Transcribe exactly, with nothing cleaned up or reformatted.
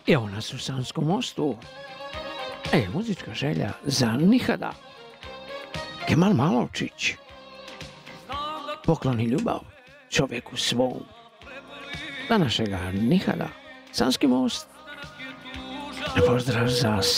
Evo nas u Sanskom mostu. E, muzička želja za Nihada. Kemal Malovčić. Poklon i ljubav čovjeku svom. Za našega Nihada. Sanski most. Pozdrav za